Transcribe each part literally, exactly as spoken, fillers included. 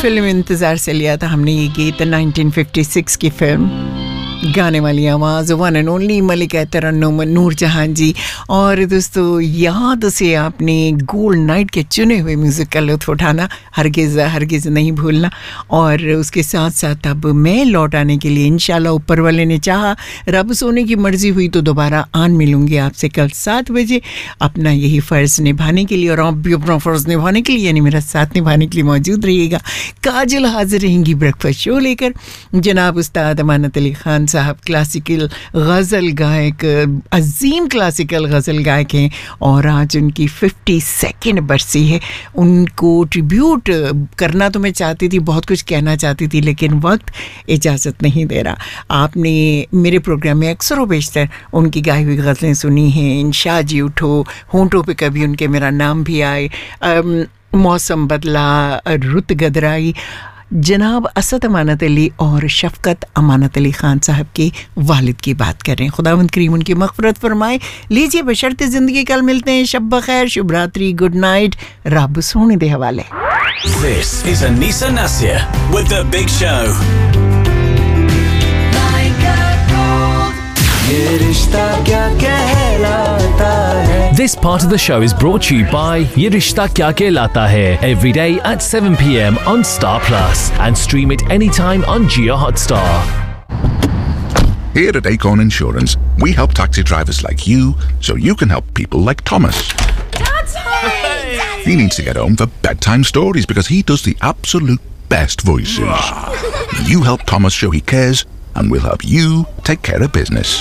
Film इंतज़ार से लिया था हमने ये गीत नाइनटीन फिफ्टी सिक्स की फिल्म, गाने वाली आवाज़ वन एंड ओनली मलिका तरन्नुम नूरजहां जी। और दोस्तों याद से आपने गोल्ड नाइट के चुने हुए म्यूज़िक का लुत्फ़ उठाना हरगिज़ हरगिज़ नहीं भूलना। और उसके साथ साथ अब मैं लौट आने के लिए इंशाल्लाह ऊपर वाले ने चाहा, रब सोने की मर्ज़ी हुई तो दोबारा आन मिलूँगी आपसे कल सात बजे अपना यही फ़र्ज़ निभाने के लिए। और आप भी अपना फ़र्ज़ निभाने के लिए यानी मेरा साथ निभाने के लिए मौजूद रहिएगा। काजल हाजिर रहेंगी ब्रेकफास्ट शो लेकर। जनाब उस्ताद अमानत अली ख़ान साहब क्लासिकल गज़ल गायक, अजीम क्लासिकल गज़ल गायक हैं और आज उनकी फिफ्टी सेकेंड बरसी है। उनको ट्रिब्यूट करना तो मैं चाहती थी, बहुत कुछ कहना चाहती थी, लेकिन वक्त इजाज़त नहीं दे रहा। आपने मेरे प्रोग्राम में अक्सर व बेशतर उनकी गाई हुई गज़लें सुनी हैं। इंशा जी उठो, होंठों पे कभी उनके मेरा नाम भी आए, मौसम बदला, रुत गदराई, जनाब असद अमानत अली और शफ़क़त अमानत अली ख़ान साहब के वालिद की बात कर रहे हैं। खुदावंद करीम उनकी मग़फ़िरत फरमाए। लीजिए बशर्ते ज़िंदगी, कल मिलते हैं। शब बख़ैर, शुभ रात्रि, गुड नाइट, रब सोने दे हवाले। This is Anisa Nasir with the Big Show. ये रिश्ता क्या कहलाता है? This part of the show is brought to you by Ye Rishta Kya Kehlata Hai, every day at seven p.m. on Star Plus and stream it anytime on Jio Hotstar. Here at Acorn Insurance, we help taxi drivers like you so you can help people like Thomas. Dad's home! He needs to get home for bedtime stories because he does the absolute best voices. You help Thomas show he cares and we'll help you take care of business.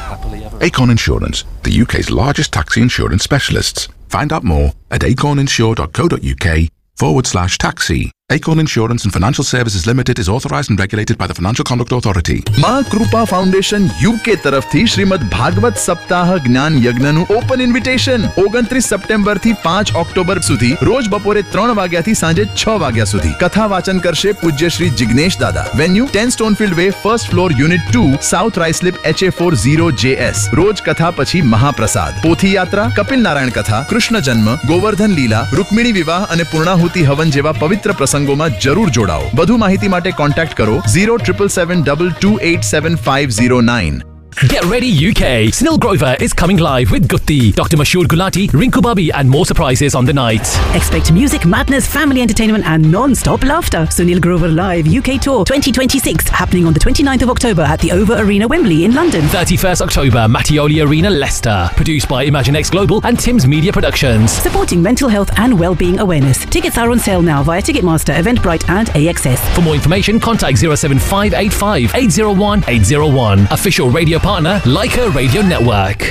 Acorn Insurance, the U K's largest taxi insurance specialists. Find out more at acorninsure.co.uk forward slash taxi. Acorn Insurance and Financial Services Limited is authorized and regulated by the Financial Conduct Authority. માં કૃપા foundation UK તરફથી શ્રીમદ ભાગવત સપ્તાહ જ્ઞાન યજ્ઞનું open invitation ઓગણત્રીસ September થી પાંચ October સુધી રોજ બપોરે ત્રણ વાગ્યાથી સાંજે છ વાગ્યા સુધી કથા વાચન કરશે પૂજ્ય શ્રી જિગ્નેશ દાદા. Venue ten સ્ટોનફિલ્ડ way, first floor, unit two, south રાઇસલિપ, H એ ફોર ઝીરો જે એસ. રોજ કથા પછી મહાપ્રસાદ, પોથી યાત્રા, કપિલ નારાયણ કથા, કૃષ્ણ જન્મ, ગોવર્ધન લીલા, રૂકમિણી વિવાહ અને પૂર્ણાહુતિ હવન જેવા પવિત્ર પ્રસંગોમાં જરૂર જોડાઓ. વધુ માહિતી માટે કોન્ટેક્ટ કરો zero seven seven seven two eight seven five zero nine. Get ready U K! Snil Grover is coming live with Gutti, Doctor Mashoor Gulati, Rinku Babi and more surprises on the night. Expect music, madness, family entertainment and non-stop laughter. Sunil Grover Live U K Tour twenty twenty-six happening on the twenty-ninth of October at the Over Arena, Wembley in London. thirty-first October, Mattioli Arena, Leicester. Produced by ImagineX Global and Tim's Media Productions. Supporting mental health and well-being awareness. Tickets are on sale now via Ticketmaster, Eventbrite and A X S. For more information, contact zero seven five eight five eight zero one eight zero one. Official radio partner, Leica Radio Network.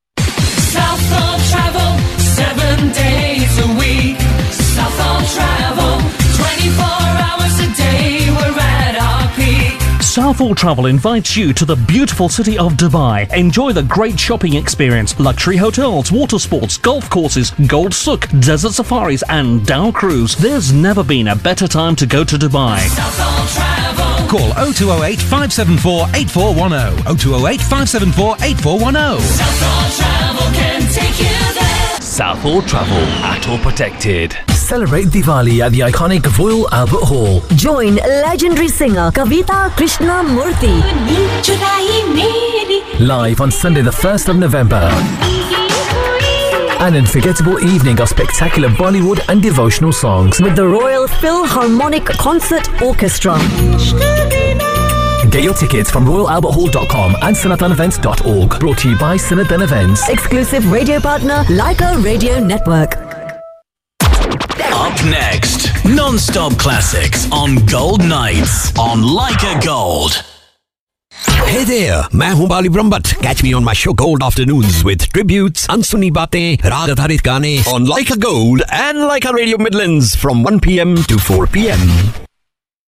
Southall Travel, seven days a week. Southall Travel, twenty-four hours a day, we're at our peak. Southall Travel invites you to the beautiful city of Dubai. Enjoy the great shopping experience, luxury hotels, water sports, golf courses, Gold Souk, desert safaris and Dow Cruise. There's never been a better time to go to Dubai. Southall Travel. Call oh two oh eight five seven four eight four one oh. oh two oh eight five seven four eight four one oh. Southall Travel can take you there. Southall Travel, at or protected. Celebrate Diwali at the iconic Royal Albert Hall. Join legendary singer Kavita Krishnamurthy. Live on Sunday the first of November. An unforgettable evening of spectacular Bollywood and devotional songs with the Royal Philharmonic Concert Orchestra. Get your tickets from royal albert hall dot com and sanatan events dot org. Brought to you by Sanatan Events. Exclusive radio partner, Leica Radio Network. Up next, non-stop classics on Gold Nights on Leica Gold. Hey there, मैं हूँ बाली Brahmbhatt. Catch me on my show Gold Afternoons with tributes, अनसुनी बातें, राग आधारित गाने on Leica Gold and Leica Radio Midlands from one p.m. to four p.m.